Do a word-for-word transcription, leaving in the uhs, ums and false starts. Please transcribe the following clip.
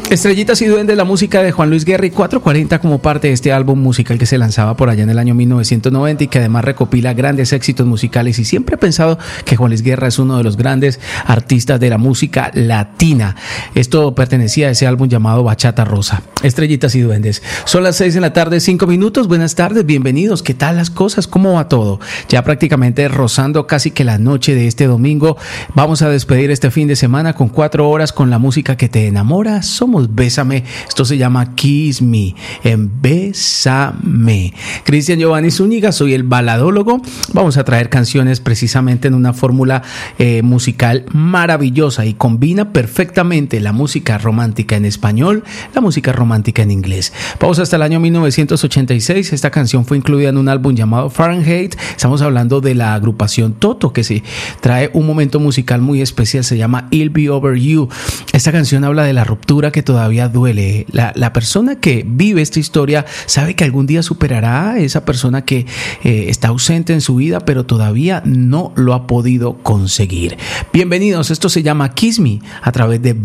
Estrellitas y Duendes, la música de Juan Luis Guerra y cuatrocientos cuarenta como parte de este álbum musical que se lanzaba por allá en el año mil novecientos noventa y que además recopila grandes éxitos musicales, y siempre he pensado que Juan Luis Guerra es uno de los grandes artistas de la música latina. Esto pertenecía a ese álbum llamado Bachata Rosa. Estrellitas y Duendes. Son las seis de la tarde, cinco minutos. Buenas tardes, bienvenidos. ¿Qué tal las cosas? ¿Cómo va todo? Ya prácticamente rozando casi que la noche de este domingo. Vamos a despedir este fin de semana con cuatro horas con la música que te enamora. Somos Bésame, esto se llama Kiss Me, en Bésame. Cristian Giovanni Zúñiga, soy el baladólogo. Vamos a traer canciones precisamente en una fórmula eh, musical maravillosa y combina perfectamente la música romántica en español, la música romántica en inglés. Vamos hasta el año mil novecientos ochenta y seis. Esta canción fue incluida en un álbum llamado Fahrenheit. Estamos hablando de la agrupación Toto, que se trae un momento musical muy especial, se llama I'll Be Over You. Esta canción habla de la ruptura que todavía duele. La, la persona que vive esta historia sabe que algún día superará a esa persona que eh, está ausente en su vida, pero todavía no lo ha podido conseguir. Bienvenidos, esto se llama Kiss Me a través de